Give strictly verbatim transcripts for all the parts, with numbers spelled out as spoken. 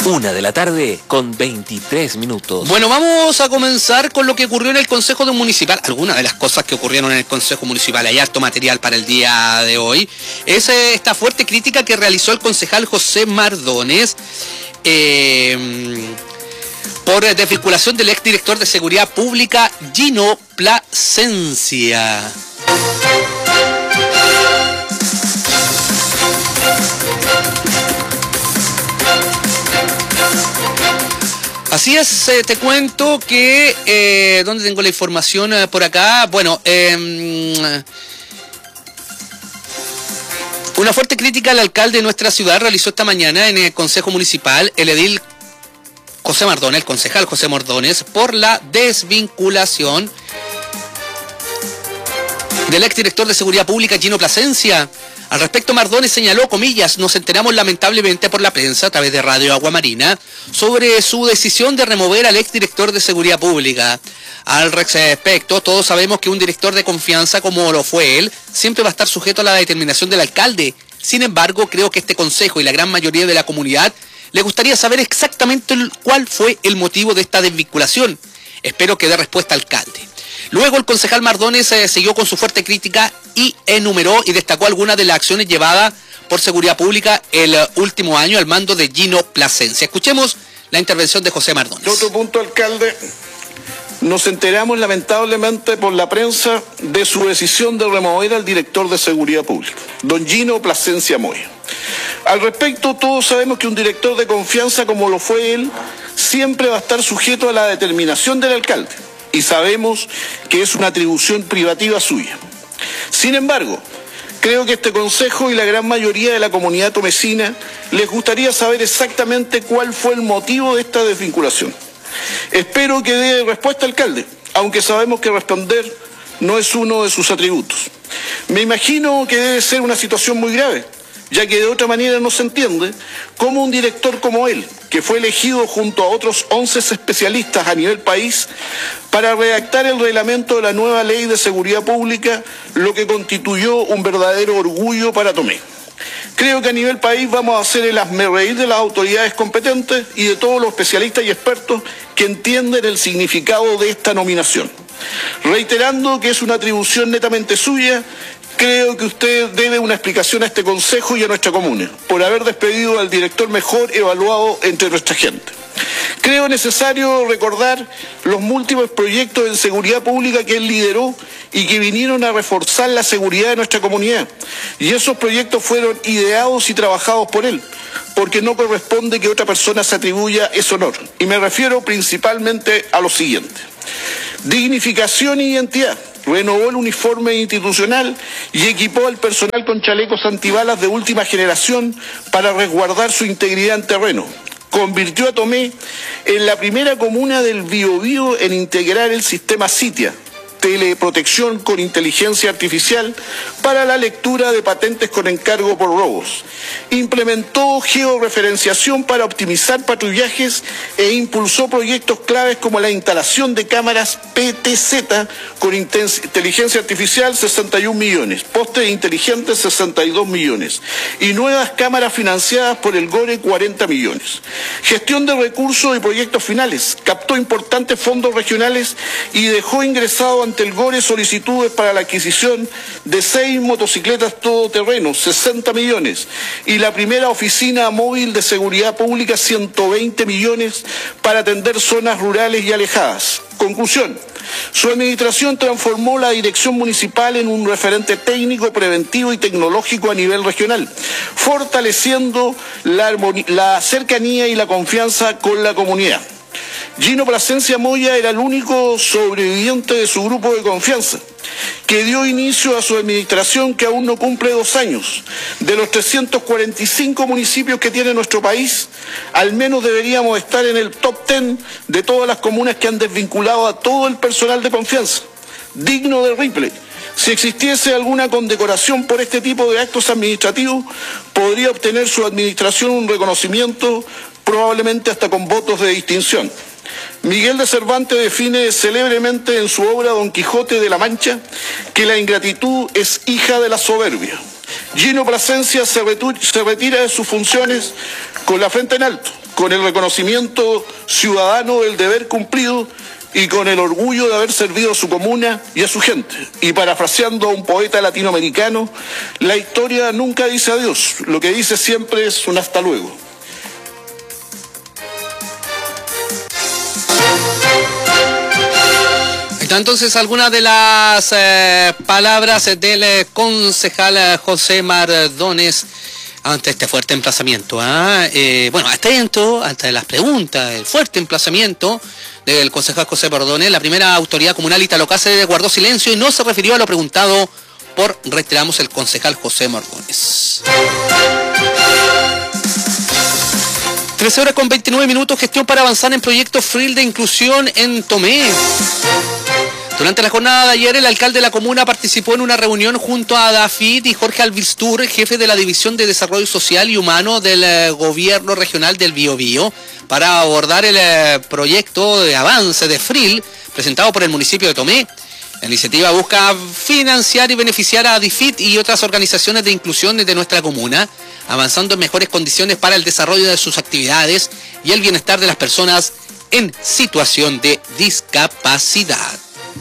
Una de la tarde con veintitrés minutos. Bueno, vamos a comenzar con lo que ocurrió en el Consejo Municipal. Algunas de las cosas que ocurrieron en el Consejo Municipal, hay harto material para el día de hoy. Es eh, esta fuerte crítica que realizó el concejal José Mardones eh, por desvinculación del exdirector de Seguridad Pública, Gino Plasencia. Así es, eh, te cuento que... Eh, ¿Dónde tengo la información eh, por acá? Bueno, eh, una fuerte crítica al alcalde de nuestra ciudad realizó esta mañana en el Consejo Municipal el edil José Mardones, el concejal José Mardones, por la desvinculación del exdirector de Seguridad Pública, Gino Plasencia. Al respecto, Mardones señaló, comillas, nos enteramos lamentablemente por la prensa, a través de Radio Agua Marina, sobre su decisión de remover al exdirector de Seguridad Pública. Al respecto, todos sabemos que un director de confianza como lo fue él, siempre va a estar sujeto a la determinación del alcalde. Sin embargo, creo que este consejo y la gran mayoría de la comunidad le gustaría saber exactamente cuál fue el motivo de esta desvinculación. Espero que dé respuesta al alcalde. Luego el concejal Mardones eh, siguió con su fuerte crítica y enumeró y destacó algunas de las acciones llevadas por Seguridad Pública el uh, último año al mando de Gino Plasencia. Escuchemos la intervención de José Mardones. Otro punto, alcalde. Nos enteramos lamentablemente por la prensa de su decisión de remover al director de Seguridad Pública, don Gino Plasencia Moya. Al respecto, todos sabemos que un director de confianza como lo fue él, siempre va a estar sujeto a la determinación del alcalde. Y sabemos que es una atribución privativa suya. Sin embargo, creo que este consejo y la gran mayoría de la comunidad tomecina les gustaría saber exactamente cuál fue el motivo de esta desvinculación. Espero que dé respuesta al alcalde, aunque sabemos que responder no es uno de sus atributos. Me imagino que debe ser una situación muy grave, ya que de otra manera no se entiende cómo un director como él, que fue elegido junto a otros once especialistas a nivel país para redactar el reglamento de la nueva ley de seguridad pública, lo que constituyó un verdadero orgullo para Tomé. Creo que a nivel país vamos a hacer el hazmerreír de las autoridades competentes y de todos los especialistas y expertos que entienden el significado de esta nominación. Reiterando que es una atribución netamente suya, creo que usted debe una explicación a este consejo y a nuestra comuna por haber despedido al director mejor evaluado entre nuestra gente. Creo necesario recordar los múltiples proyectos en seguridad pública que él lideró y que vinieron a reforzar la seguridad de nuestra comunidad. Y esos proyectos fueron ideados y trabajados por él, porque no corresponde que otra persona se atribuya ese honor. Y me refiero principalmente a lo siguiente: dignificación y identidad. Renovó el uniforme institucional y equipó al personal con chalecos antibalas de última generación para resguardar su integridad en terreno. Convirtió a Tomé en la primera comuna del Biobío en integrar el sistema CITIA, teleprotección con inteligencia artificial para la lectura de patentes con encargo por robos. Implementó georreferenciación para optimizar patrullajes e impulsó proyectos claves como la instalación de cámaras P T Z con inteligencia artificial, sesenta y un millones, postes inteligentes, sesenta y dos millones, y nuevas cámaras financiadas por el GORE, cuarenta millones. Gestión de recursos y proyectos finales. Captó importantes fondos regionales y dejó ingresado ante el GORE solicitudes para la adquisición de seis motocicletas todoterreno, sesenta millones, y la primera oficina móvil de seguridad pública, ciento veinte millones, para atender zonas rurales y alejadas. Conclusión: su administración transformó la dirección municipal en un referente técnico, preventivo y tecnológico a nivel regional, fortaleciendo la, la cercanía y la confianza con la comunidad. Gino Plasencia Moya era el único sobreviviente de su grupo de confianza, que dio inicio a su administración, que aún no cumple dos años. De los trescientos cuarenta y cinco municipios que tiene nuestro país, al menos deberíamos estar en el top ten de todas las comunas que han desvinculado a todo el personal de confianza. Digno de Ripley. Si existiese alguna condecoración por este tipo de actos administrativos, podría obtener su administración un reconocimiento, probablemente hasta con votos de distinción. Miguel de Cervantes define célebremente en su obra Don Quijote de la Mancha que la ingratitud es hija de la soberbia. Gino Plasencia se, se retira de sus funciones con la frente en alto, con el reconocimiento ciudadano del deber cumplido y con el orgullo de haber servido a su comuna y a su gente. Y parafraseando a un poeta latinoamericano, la historia nunca dice adiós, lo que dice siempre es un hasta luego. Entonces, algunas de las eh, palabras del eh, concejal eh, José Mardones ante este fuerte emplazamiento. ¿ah? Eh, bueno, atento ante las preguntas, el fuerte emplazamiento del concejal José Mardones. La primera autoridad comunal italocáceres guardó silencio y no se refirió a lo preguntado por, reiteramos, el concejal José Mardones. trece horas con veintinueve minutos, gestión para avanzar en proyectos F R I L de inclusión en Tomé. Durante la jornada de ayer, el alcalde de la comuna participó en una reunión junto a David y Jorge Alvistur, jefe de la División de Desarrollo Social y Humano del eh, Gobierno Regional del Biobío, para abordar el eh, proyecto de avance de F R I L presentado por el municipio de Tomé. La iniciativa busca financiar y beneficiar a DIFIT y otras organizaciones de inclusión de nuestra comuna, avanzando en mejores condiciones para el desarrollo de sus actividades y el bienestar de las personas en situación de discapacidad.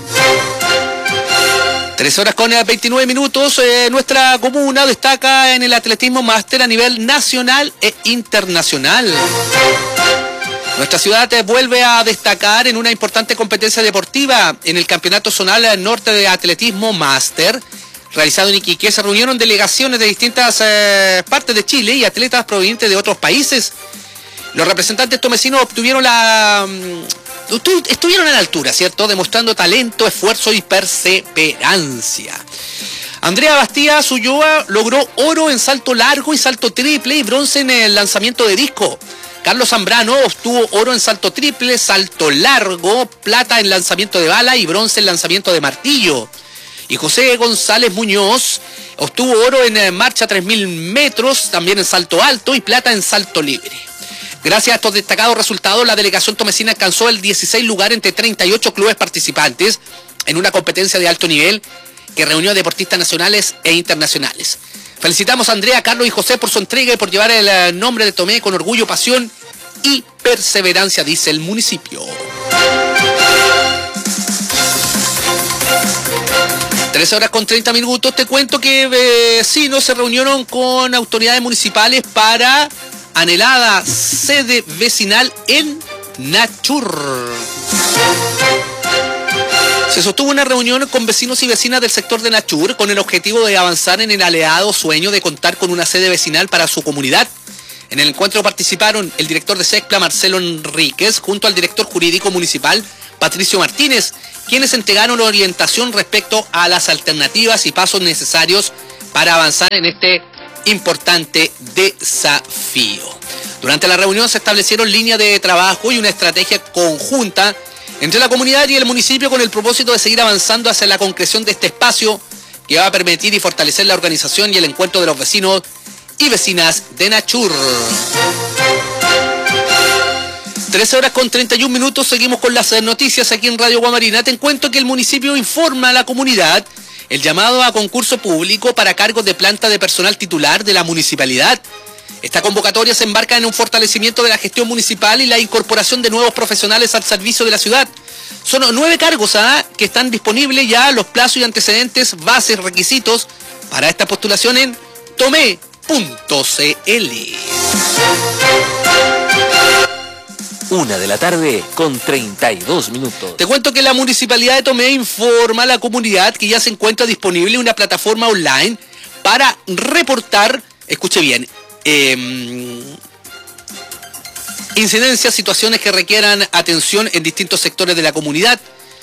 Tres horas con veintinueve minutos. Eh, nuestra comuna destaca en el atletismo máster a nivel nacional e internacional. Nuestra ciudad eh, vuelve a destacar en una importante competencia deportiva. En el Campeonato Zonal Norte de Atletismo Máster, realizado en Iquique, se reunieron delegaciones de distintas eh, partes de Chile y atletas provenientes de otros países. Los representantes tomecinos obtuvieron la... estuvieron a la altura, ¿cierto? Demostrando talento, esfuerzo y perseverancia. Andrea Bastías Ulloa logró oro en salto largo y salto triple y bronce en el lanzamiento de disco. Carlos Zambrano obtuvo oro en salto triple, salto largo, plata en lanzamiento de bala y bronce en lanzamiento de martillo. Y José González Muñoz obtuvo oro en marcha tres mil metros, también en salto alto y plata en salto libre. Gracias a estos destacados resultados, la delegación tomecina alcanzó el dieciséis lugar entre treinta y ocho clubes participantes en una competencia de alto nivel que reunió a deportistas nacionales e internacionales. Felicitamos a Andrea, Carlos y José por su entrega y por llevar el nombre de Tomé con orgullo, pasión y perseverancia, dice el municipio. trece horas con treinta minutos. Te cuento que vecinos se reunieron con autoridades municipales para anhelada sede vecinal en Nachur. Se sostuvo una reunión con vecinos y vecinas del sector de Nachur con el objetivo de avanzar en el anhelado sueño de contar con una sede vecinal para su comunidad. En el encuentro participaron el director de SECPLA, Marcelo Enríquez, junto al director jurídico municipal, Patricio Martínez, quienes entregaron orientación respecto a las alternativas y pasos necesarios para avanzar en este importante desafío. Durante la reunión se establecieron líneas de trabajo y una estrategia conjunta entre la comunidad y el municipio con el propósito de seguir avanzando hacia la concreción de este espacio que va a permitir y fortalecer la organización y el encuentro de los vecinos y vecinas de Nachur. trece horas con treinta y un minutos, seguimos con las noticias aquí en Radio Guamarina. Te cuento que el municipio informa a la comunidad el llamado a concurso público para cargos de planta de personal titular de la municipalidad. Esta convocatoria se embarca en un fortalecimiento de la gestión municipal y la incorporación de nuevos profesionales al servicio de la ciudad. Son nueve cargos ¿ah? que están disponibles ya, los plazos y antecedentes, bases, requisitos para esta postulación en tomé punto c l. Una de la tarde con treinta y dos minutos. Te cuento que la Municipalidad de Tomé informa a la comunidad que ya se encuentra disponible una plataforma online para reportar, escuche bien, eh, incidencias, situaciones que requieran atención en distintos sectores de la comunidad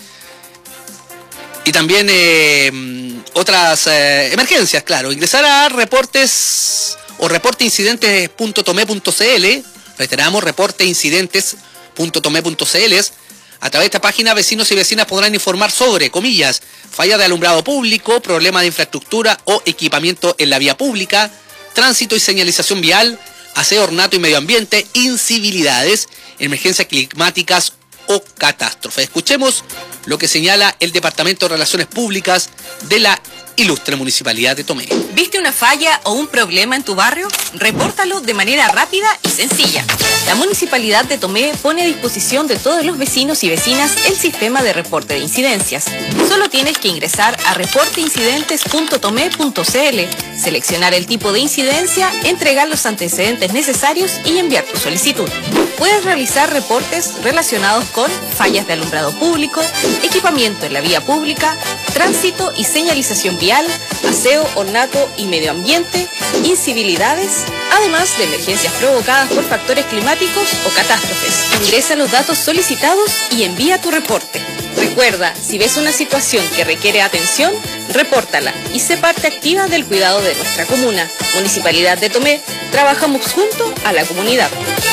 y también eh, otras eh, emergencias, claro. Ingresar a reportes o reporte incidentes punto tomé punto c l. Reiteramos, reporte incidentes punto tomé punto c l. A través de esta página, vecinos y vecinas podrán informar sobre, comillas, falla de alumbrado público, problema de infraestructura o equipamiento en la vía pública, tránsito y señalización vial, aseo, ornato y medio ambiente, incivilidades, emergencias climáticas o catástrofes. Escuchemos lo que señala el Departamento de Relaciones Públicas de la Ilustre Municipalidad de Tomé. ¿Viste una falla o un problema en tu barrio? Repórtalo de manera rápida y sencilla. La Municipalidad de Tomé pone a disposición de todos los vecinos y vecinas el sistema de reporte de incidencias. Solo tienes que ingresar a reporte incidentes punto tomé punto cl, seleccionar el tipo de incidencia, entregar los antecedentes necesarios y enviar tu solicitud. Puedes realizar reportes relacionados con fallas de alumbrado público, equipamiento en la vía pública, tránsito y señalización vial, aseo, ornato y medio ambiente, incivilidades, además de emergencias provocadas por factores climáticos o catástrofes. Ingresa los datos solicitados y envía tu reporte. Recuerda, si ves una situación que requiere atención, repórtala y sé parte activa del cuidado de nuestra comuna. Municipalidad de Tomé, trabajamos junto a la comunidad.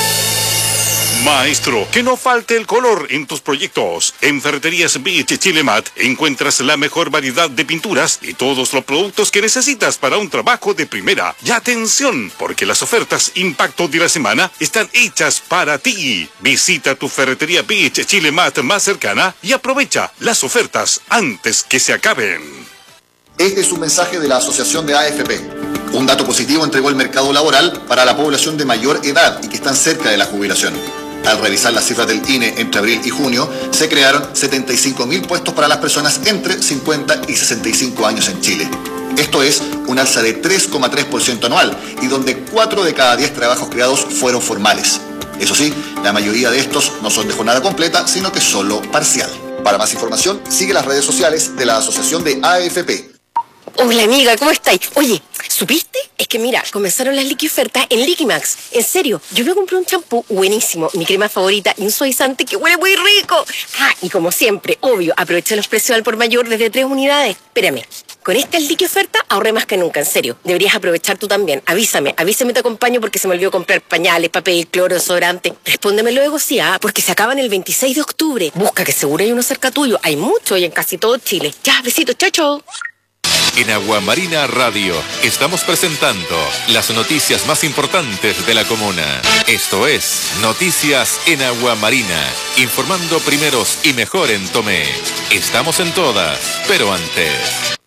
Maestro, que no falte el color en tus proyectos. En Ferreterías Beach Chilemat encuentras la mejor variedad de pinturas y todos los productos que necesitas para un trabajo de primera. Y atención, porque las ofertas Impacto de la semana están hechas para ti. Visita tu Ferretería Beach Chilemat más cercana y aprovecha las ofertas antes que se acaben. Este es un mensaje de la Asociación de A F P. Un dato positivo entregó el mercado laboral para la población de mayor edad y que están cerca de la jubilación. Al revisar las cifras del I N E entre abril y junio, se crearon setenta y cinco mil puestos para las personas entre cincuenta y sesenta y cinco años en Chile. Esto es un alza de tres coma tres por ciento anual y donde cuatro de cada diez trabajos creados fueron formales. Eso sí, la mayoría de estos no son de jornada completa, sino que solo parcial. Para más información, sigue las redes sociales de la Asociación de A F P. Hola amiga, ¿cómo estáis? Oye, ¿supiste? Es que mira, comenzaron las liqui ofertas en Liquimax. En serio, yo me compré un champú buenísimo, mi crema favorita y un suavizante que huele muy rico. Ah, y como siempre, obvio, aproveché los precios al por mayor desde tres unidades. Espérame, con esta liqui oferta ahorré más que nunca, en serio. Deberías aprovechar tú también. Avísame, avísame, te acompaño porque se me olvidó comprar pañales, papel, cloro, desodorante. Respóndeme luego, sí, ah, porque se acaban el veintiséis de octubre. Busca que seguro hay uno cerca tuyo. Hay mucho y en casi todo Chile. Ya, besitos, chao, chao. En Aguamarina Radio estamos presentando las noticias más importantes de la comuna. Esto es Noticias en Aguamarina, informando primeros y mejor en Tomé. Estamos en todas, pero antes...